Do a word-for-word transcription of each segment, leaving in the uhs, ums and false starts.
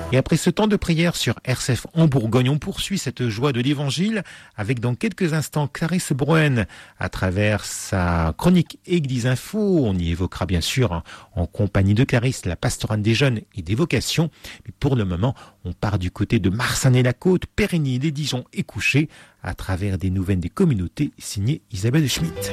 Et après ce temps de prière sur R C F en Bourgogne, on poursuit cette joie de l'Évangile avec dans quelques instants Clarisse Broen à travers sa chronique Église Info. On y évoquera bien sûr hein, en compagnie de Clarisse la pastorale des jeunes et des vocations. Mais pour le moment, on part du côté de Marsanne-et-la-Côte, Périgny, les Dijon et Couché à travers des nouvelles des communautés signées Isabelle Schmitt.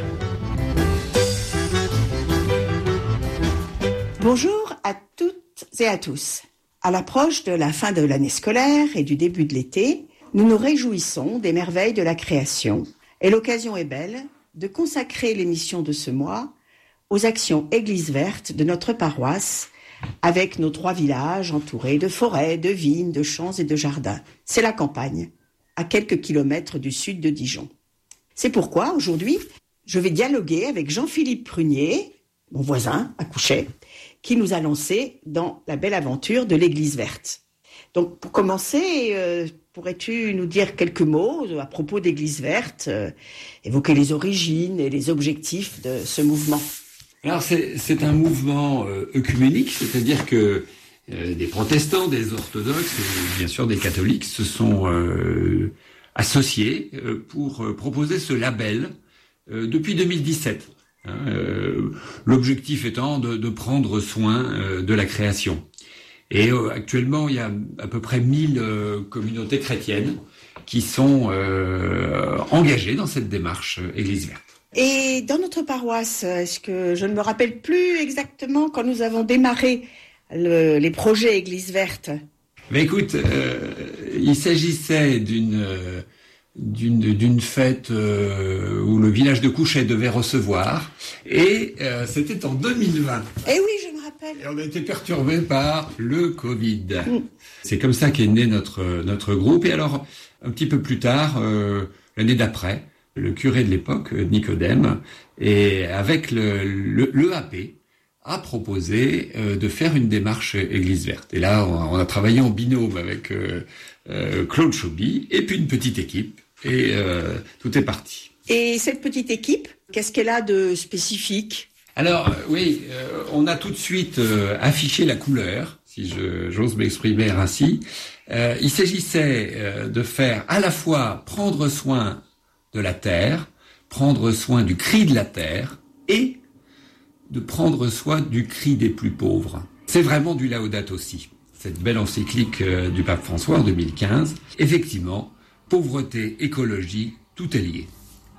Bonjour à toutes et à tous. À l'approche de la fin de l'année scolaire et du début de l'été, nous nous réjouissons des merveilles de la création et l'occasion est belle de consacrer l'émission de ce mois aux actions Église verte de notre paroisse avec nos trois villages entourés de forêts, de vignes, de champs et de jardins. C'est la campagne, à quelques kilomètres du sud de Dijon. C'est pourquoi aujourd'hui, je vais dialoguer avec Jean-Philippe Prunier, mon voisin à Couchet, qui nous a lancé dans la belle aventure de l'Église verte. Donc, pour commencer, euh, pourrais-tu nous dire quelques mots à propos d'Église verte, euh, évoquer les origines et les objectifs de ce mouvement? Alors, c'est, c'est un mouvement euh, œcuménique, c'est-à-dire que euh, des protestants, des orthodoxes et bien sûr des catholiques se sont euh, associés euh, pour euh, proposer ce label euh, depuis deux mille dix-sept. Euh, l'objectif étant de, de prendre soin euh, de la création. Et euh, actuellement, il y a à peu près mille euh, communautés chrétiennes qui sont euh, engagées dans cette démarche euh, Église verte. Et dans notre paroisse, est-ce que je ne me rappelle plus exactement quand nous avons démarré le, les projets Église verte? Mais écoute, euh, il s'agissait d'une... Euh, d'une d'une fête euh, où le village de Couchet devait recevoir et euh, c'était en deux mille vingt. Eh oui, je me rappelle. Et on a été perturbé par le Covid. Mm. C'est comme ça qu'est né notre notre groupe et alors un petit peu plus tard euh, l'année d'après, le curé de l'époque Nicodème et avec le le, le l'E A P a proposé euh, de faire une démarche Église verte. Et là, on a, on a travaillé en binôme avec euh, euh, Claude Chauby et puis une petite équipe. Et euh, tout est parti. Et cette petite équipe, qu'est-ce qu'elle a de spécifique? Alors, euh, oui, euh, on a tout de suite euh, affiché la couleur, si je, j'ose m'exprimer ainsi. Euh, il s'agissait euh, de faire à la fois prendre soin de la terre, prendre soin du cri de la terre et de prendre soin du cri des plus pauvres. C'est vraiment du Laudato Si, cette belle encyclique euh, du pape François en deux mille quinze. Effectivement, pauvreté, écologie, tout est lié.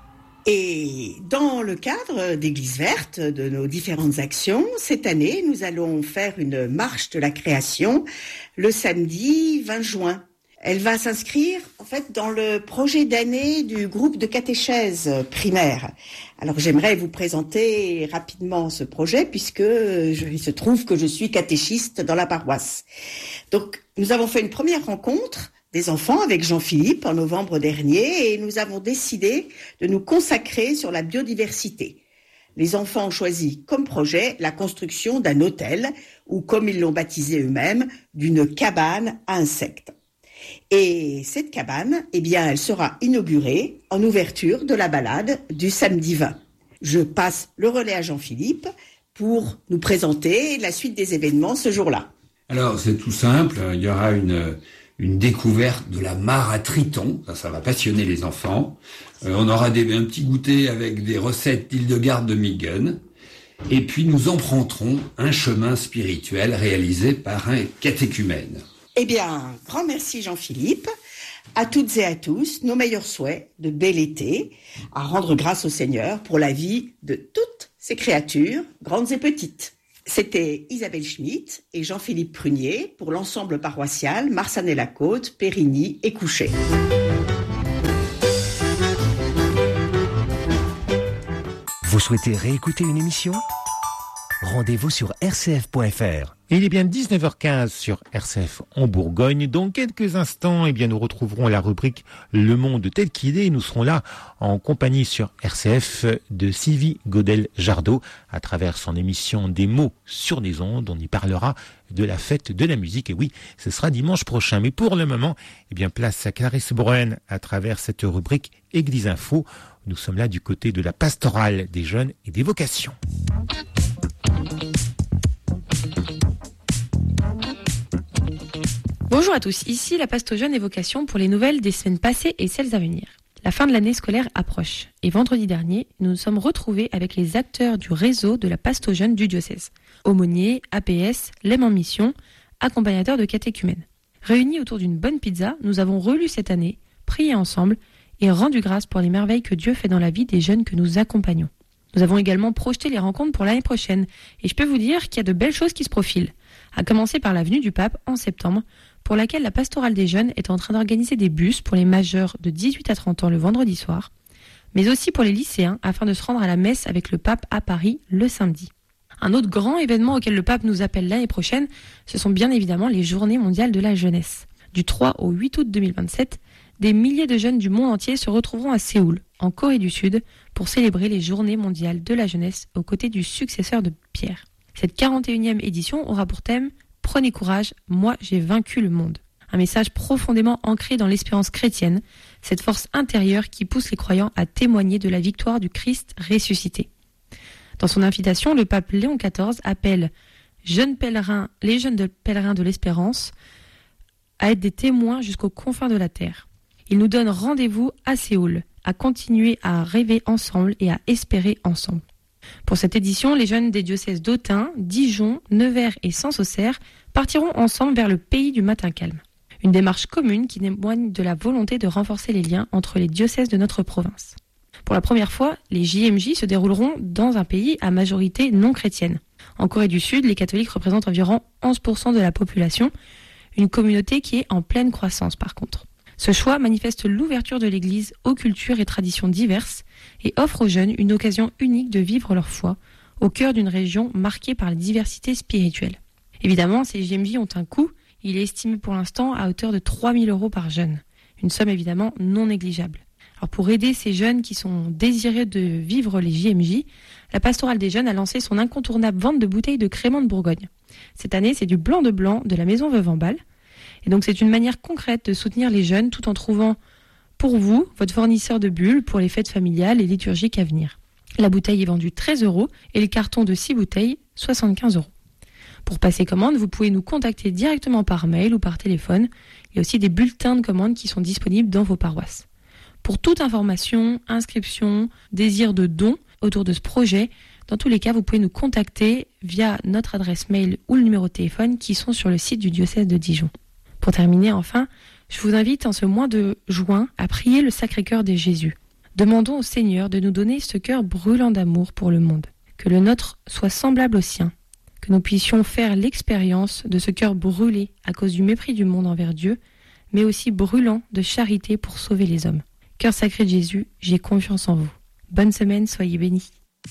Et dans le cadre d'Église verte, de nos différentes actions, cette année, nous allons faire une marche de la création le samedi vingt juin. Elle va s'inscrire en fait dans le projet d'année du groupe de catéchèse primaire. Alors j'aimerais vous présenter rapidement ce projet puisque je, il se trouve que je suis catéchiste dans la paroisse. Donc nous avons fait une première rencontre des enfants avec Jean-Philippe en novembre dernier et nous avons décidé de nous consacrer sur la biodiversité. Les enfants ont choisi comme projet la construction d'un hôtel ou comme ils l'ont baptisé eux-mêmes, d'une cabane à insectes. Et cette cabane, eh bien, elle sera inaugurée en ouverture de la balade du samedi vingt. Je passe le relais à Jean-Philippe pour nous présenter la suite des événements ce jour-là. Alors, c'est tout simple. Il y aura une, une découverte de la mare à Triton. Ça, ça va passionner les enfants. Euh, on aura des, un petit goûter avec des recettes d'Hildegarde de Mingen. Et puis, nous emprunterons un chemin spirituel réalisé par un catéchumène. Eh bien, grand merci Jean-Philippe. À toutes et à tous, nos meilleurs souhaits de bel été, à rendre grâce au Seigneur pour la vie de toutes ces créatures, grandes et petites. C'était Isabelle Schmitt et Jean-Philippe Prunier pour l'ensemble paroissial Marsanne-et-la-Côte, Périgny et Couchet. Vous souhaitez réécouter une émission ? Rendez-vous sur r c f point f r. Et il est bien dix-neuf heures quinze sur R C F en Bourgogne. Dans quelques instants, eh bien, nous retrouverons la rubrique Le Monde tel qu'il est. Nous serons là en compagnie sur R C F de Sylvie Godel-Jardot à travers son émission Des mots sur les ondes. On y parlera de la fête de la musique. Et oui, ce sera dimanche prochain. Mais pour le moment, eh bien, place à Clarisse Broen à travers cette rubrique Église Info. Nous sommes là du côté de la pastorale des jeunes et des vocations. Bonjour à tous, ici la Pasto Jeune évocation pour les nouvelles des semaines passées et celles à venir. La fin de l'année scolaire approche et vendredi dernier, nous nous sommes retrouvés avec les acteurs du réseau de la Pasto Jeune du diocèse. Aumôniers, A P S, Lem en mission, accompagnateurs de catéchumènes. Réunis autour d'une bonne pizza, nous avons relu cette année, prié ensemble et rendu grâce pour les merveilles que Dieu fait dans la vie des jeunes que nous accompagnons. Nous avons également projeté les rencontres pour l'année prochaine et je peux vous dire qu'il y a de belles choses qui se profilent, à commencer par la venue du pape en septembre, pour laquelle la pastorale des jeunes est en train d'organiser des bus pour les majeurs de dix-huit à trente ans le vendredi soir, mais aussi pour les lycéens afin de se rendre à la messe avec le pape à Paris le samedi. Un autre grand événement auquel le pape nous appelle l'année prochaine, ce sont bien évidemment les Journées mondiales de la jeunesse. Du trois au huit août deux mille vingt-sept, des milliers de jeunes du monde entier se retrouveront à Séoul, en Corée du Sud, pour célébrer les Journées mondiales de la jeunesse aux côtés du successeur de Pierre. Cette quarante et unième édition aura pour thème « Prenez courage, moi j'ai vaincu le monde ». Un message profondément ancré dans l'espérance chrétienne, cette force intérieure qui pousse les croyants à témoigner de la victoire du Christ ressuscité. Dans son invitation, le pape Léon quatorze appelle jeunes pèlerins, les jeunes de pèlerins de l'espérance à être des témoins jusqu'aux confins de la terre. Il nous donne rendez-vous à Séoul, à continuer à rêver ensemble et à espérer ensemble. Pour cette édition, les jeunes des diocèses d'Autun, Dijon, Nevers et Sens-Auxerre partiront ensemble vers le pays du matin calme. Une démarche commune qui témoigne de la volonté de renforcer les liens entre les diocèses de notre province. Pour la première fois, les J M J se dérouleront dans un pays à majorité non chrétienne. En Corée du Sud, les catholiques représentent environ onze pour cent de la population, une communauté qui est en pleine croissance par contre. Ce choix manifeste l'ouverture de l'Église aux cultures et traditions diverses et offre aux jeunes une occasion unique de vivre leur foi au cœur d'une région marquée par la diversité spirituelle. Évidemment, ces J M J ont un coût, il est estimé pour l'instant à hauteur de trois mille euros par jeune, une somme évidemment non négligeable. Alors pour aider ces jeunes qui sont désireux de vivre les J M J, la pastorale des jeunes a lancé son incontournable vente de bouteilles de crément de Bourgogne. Cette année, c'est du blanc de blanc de la maison Veuve en Balle. Et donc c'est une manière concrète de soutenir les jeunes tout en trouvant pour vous votre fournisseur de bulles pour les fêtes familiales et liturgiques à venir. La bouteille est vendue treize euros et le carton de six bouteilles soixante-quinze euros. Pour passer commande, vous pouvez nous contacter directement par mail ou par téléphone. Il y a aussi des bulletins de commande qui sont disponibles dans vos paroisses. Pour toute information, inscription, désir de don autour de ce projet, dans tous les cas, vous pouvez nous contacter via notre adresse mail ou le numéro de téléphone qui sont sur le site du diocèse de Dijon. Pour terminer, enfin, je vous invite en ce mois de juin à prier le Sacré-Cœur de Jésus. Demandons au Seigneur de nous donner ce cœur brûlant d'amour pour le monde, que le nôtre soit semblable au sien, que nous puissions faire l'expérience de ce cœur brûlé à cause du mépris du monde envers Dieu, mais aussi brûlant de charité pour sauver les hommes. Cœur sacré de Jésus, j'ai confiance en vous. Bonne semaine, soyez bénis.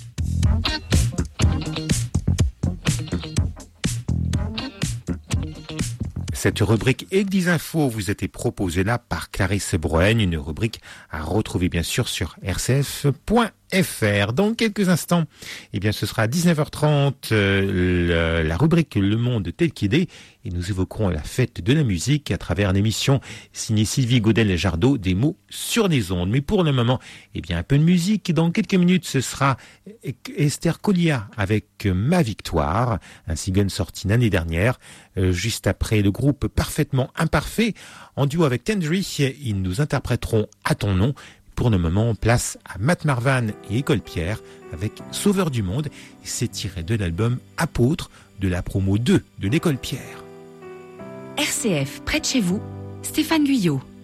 Cette rubrique Église Info vous a été proposée là par Clarisse Broen, une rubrique à retrouver bien sûr sur r c f point f r. Dans quelques instants, eh bien ce sera à dix-neuf heures trente euh, le, la rubrique Le Monde tel qu'il est et nous évoquerons la fête de la musique à travers une émission signée Sylvie Godel-Jardot, des mots sur les ondes. Mais pour le moment, eh bien un peu de musique. Dans quelques minutes, ce sera Esther Collia avec Ma Victoire, un single sorti l'année dernière, euh, juste après le groupe Parfaitement Imparfait. En duo avec Tendry, ils nous interpréteront À ton nom. Pour le moment, place à Matt Marvan et École Pierre avec Sauveur du Monde. C'est tiré de l'album Apôtre de la promo deux de l'École Pierre. R C F, près de chez vous, Stéphane Guyot.